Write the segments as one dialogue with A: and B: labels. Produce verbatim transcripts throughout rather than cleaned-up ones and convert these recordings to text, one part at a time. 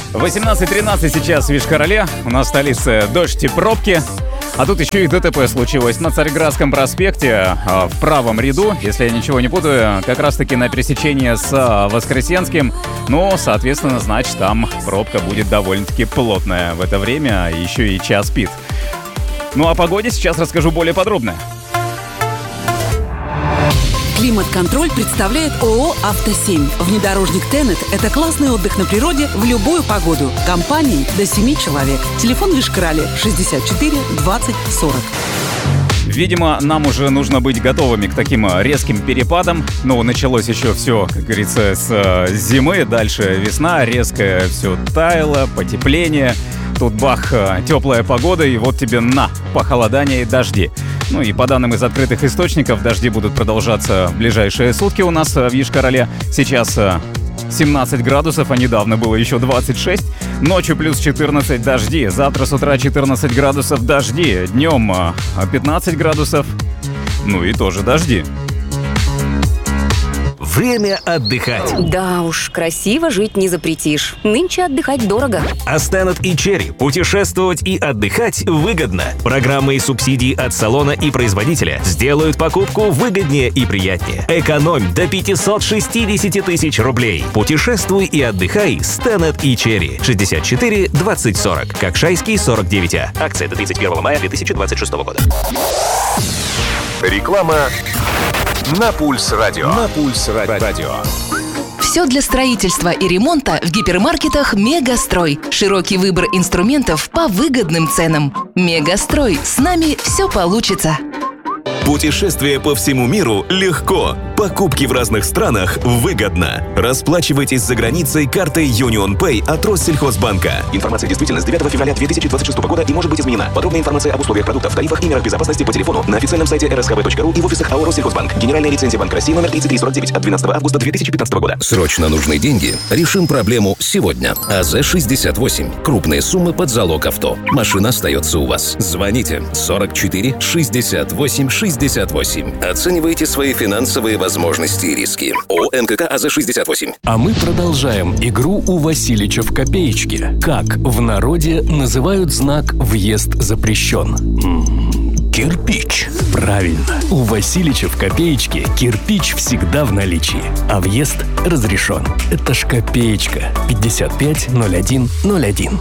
A: восемнадцать тринадцать сейчас в Йошкар-Оле. У нас в столице дождь и пробки. А тут еще и ДТП случилось на Царьградском проспекте в правом ряду, если я ничего не путаю, как раз-таки на пересечении с Воскресенским. Ну, соответственно, значит, там пробка будет довольно-таки плотная в это время, еще и час пик. Ну, о погоде сейчас расскажу более подробно.
B: Климат-контроль представляет ООО «Авто-семь». Внедорожник «Тенет» — это классный отдых на природе в любую погоду. Компании до семи человек. Телефон в Йошкар-Оле шестьдесят четыре двадцать сорок.
A: Видимо, нам уже нужно быть готовыми к таким резким перепадам. Ну, началось еще все, как говорится, с зимы, дальше весна, резко все таяло, потепление. Тут бах, теплая погода, и вот тебе на, похолодание и дожди. Ну и по данным из открытых источников, дожди будут продолжаться в ближайшие сутки у нас в Йошкар-Оле. Сейчас семнадцать градусов, а недавно было еще двадцать шесть. Ночью плюс четырнадцать, дожди. Завтра с утра четырнадцать градусов, дожди. Днем пятнадцать градусов, ну и тоже дожди.
C: Время отдыхать.
D: Да уж, красиво жить не запретишь. Нынче отдыхать дорого.
C: А Stannet и Cherry. Путешествовать и отдыхать выгодно. Программы и субсидии от салона и производителя сделают покупку выгоднее и приятнее. Экономь до пятьсот шестьдесят тысяч рублей. Путешествуй и отдыхай с Stannet и Cherry. шестьдесят четыре двадцать сорок. Кокшайский сорок девять А. Акция до тридцать первого мая две тысячи двадцать шестого года.
E: Реклама на Пульс Радио. На Пульс Радио.
F: Все для строительства и ремонта в гипермаркетах «Мегастрой». Широкий выбор инструментов по выгодным ценам. «Мегастрой». С нами все получится.
C: Путешествие по всему миру легко. Покупки в разных странах выгодно. Расплачивайтесь за границей картой Union Pay от Россельхозбанка. Информация действительна с девятого февраля две тысячи двадцать шестого года и может быть изменена. Подробная информация об условиях продуктов, тарифах и мерах безопасности по телефону на официальном сайте эр эс ха бэ точка ру и в офисах АО «Россельхозбанк». Генеральная лицензия Банка России номер тридцать три сорок девять от двенадцатого августа две тысячи пятнадцатого года.
G: Срочно нужны деньги? Решим проблему сегодня. а зэ шестьдесят восемь. Крупные суммы под залог авто. Машина остается у вас. Звоните сорок четыре шестьдесят восемь шестьдесят восемь. Оценивайте свои финансовые возможности и риски. ООО эн ка ка а зэ шестьдесят восемь.
H: А мы продолжаем игру у Васильича в копеечке. Как в народе называют знак «Въезд запрещен»? М-м, кирпич. Правильно. У Васильича в копеечке кирпич всегда в наличии, а въезд разрешен. Это ж копеечка. пятьдесят пять ноль один ноль один.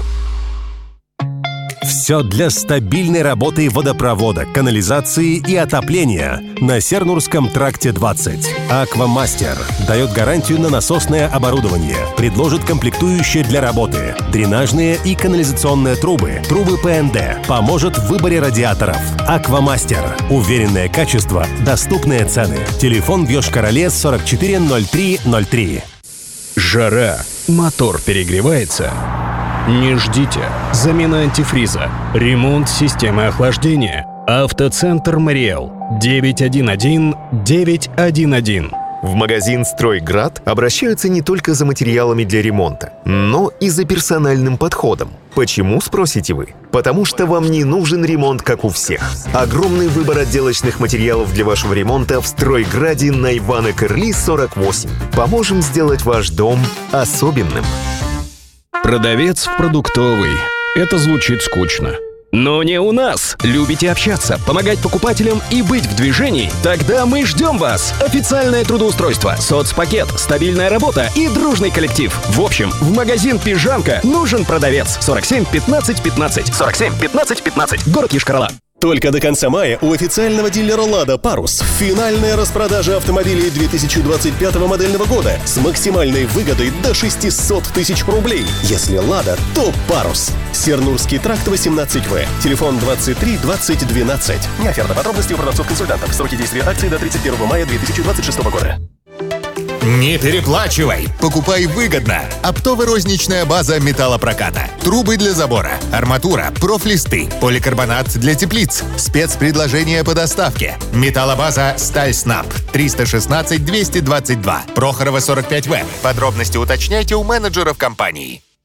I: Все для стабильной работы водопровода, канализации и отопления на Сернурском тракте двадцать. «Аквамастер» дает гарантию на насосное оборудование, предложит комплектующие для работы, дренажные и канализационные трубы, трубы пэ эн дэ, поможет в выборе радиаторов. «Аквамастер». Уверенное качество, доступные цены. Телефон в Йошкар-Оле сорок четыре ноль три ноль три.
J: Жара. Мотор перегревается. Не ждите. Замена антифриза. Ремонт системы охлаждения. Автоцентр «Мариэл». девять один один девять один один.
E: В магазин «Стройград» обращаются не только за материалами для ремонта, но и за персональным подходом. Почему, спросите вы? Потому что вам не нужен ремонт, как у всех. Огромный выбор отделочных материалов для вашего ремонта в «Стройграде» на Ивана Кырли, сорок восемь. Поможем сделать ваш дом особенным.
J: Продавец в продуктовый. Это звучит скучно. Но не у нас. Любите общаться, помогать покупателям и быть в движении? Тогда мы ждем вас. Официальное трудоустройство, соцпакет, стабильная работа и дружный коллектив. В общем, в магазин «Пижамка» нужен продавец. сорок семь пятнадцать пятнадцать. сорок семь пятнадцать пятнадцать. Город Йошкар-Ола.
K: Только до конца мая у официального дилера «Лада» «Парус» финальная распродажа автомобилей две тысячи двадцать пятого модельного года с максимальной выгодой до шестьсот тысяч рублей. Если «Лада», то «Парус». Сернурский тракт восемнадцать вэ. Телефон двадцать три двадцать двенадцать. Не оферта, подробности у продавцов-консультантов. Сроки действия акции до тридцать первого мая две тысячи двадцать шестого года.
L: Не переплачивай! Покупай выгодно! Оптово-розничная база металлопроката. Трубы для забора, арматура, профлисты, поликарбонат для теплиц. Спецпредложения по доставке. Металлобаза «Сталь Снаб». триста шестнадцать двести двадцать два. Прохорова, сорок пять вэ. Подробности уточняйте у менеджеров компании.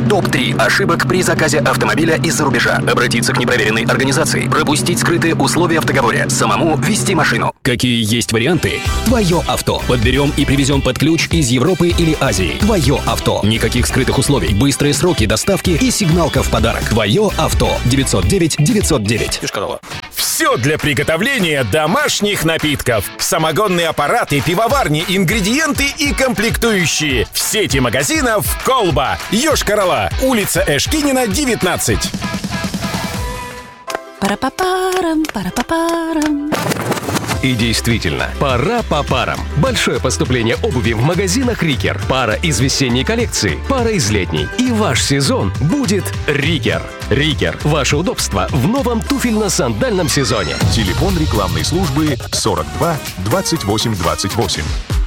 J: топ три ошибок при заказе автомобиля из-за рубежа. Обратиться к непроверенной организации. Пропустить скрытые условия в договоре. Самому вести машину. Какие есть варианты? Твое авто. Подберем и привезем под ключ из Европы или Азии. Твое авто. Никаких скрытых условий. Быстрые сроки доставки и сигналка в подарок. Твое авто. девятьсот девять девятьсот девять.
M: Все для приготовления домашних напитков. Самогонные аппараты, пивоварни, ингредиенты и комплектующие. В сети магазинов «Колба». Йошкар-Ола. Улица Эшкинина, девятнадцать.
B: Пара-па-парам, пара-па-парам.
H: И действительно, пора по парам. Большое поступление обуви в магазинах Рикер. Пара из весенней коллекции, пара из летней. И ваш сезон будет Рикер. Рикер. Ваше удобство в новом туфельно-сандальном сезоне.
N: Телефон рекламной службы сорок два двадцать восемь двадцать восемь.